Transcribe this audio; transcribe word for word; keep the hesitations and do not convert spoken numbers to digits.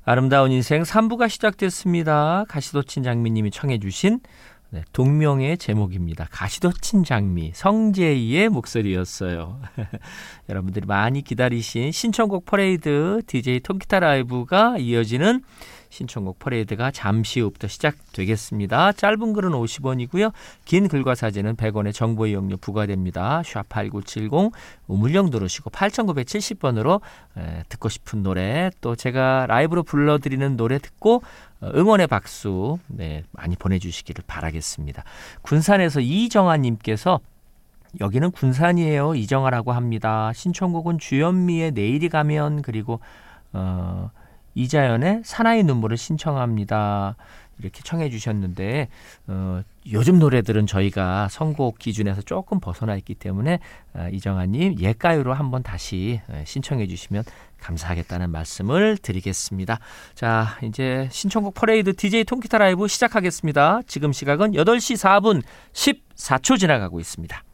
아름다운 인생 삼 부가 시작됐습니다. 가시도친 장미님이 청해 주신 네, 동명의 제목입니다. 가시도친 장미, 성재희의 목소리였어요. 여러분들이 많이 기다리신 신청곡 퍼레이드 디제이 통기타 라이브가 이어지는 신청곡 퍼레이드가 잠시 후부터 시작되겠습니다. 짧은 글은 오십 원이고요. 긴 글과 사진은 백 원의 정보 이용료 부과됩니다. 샵팔구칠공 우물령 누르시고 팔구칠공 번으로 에, 듣고 싶은 노래 또 제가 라이브로 불러드리는 노래 듣고 응원의 박수 네, 많이 보내주시기를 바라겠습니다. 군산에서 이정아님께서 여기는 군산이에요. 이정아라고 합니다. 신청곡은 주현미의 내일이 가면 그리고 어, 이자연의 사나이 눈물을 신청합니다. 이렇게 청해 주셨는데 어, 요즘 노래들은 저희가 선곡 기준에서 조금 벗어나 있기 때문에 어, 이정아님 옛가요로 한번 다시 신청해 주시면 감사하겠다는 말씀을 드리겠습니다. 자, 이제 신청곡 퍼레이드 디제이 통기타 라이브 시작하겠습니다. 지금 시각은 여덟 시 사 분 십사 초 지나가고 있습니다.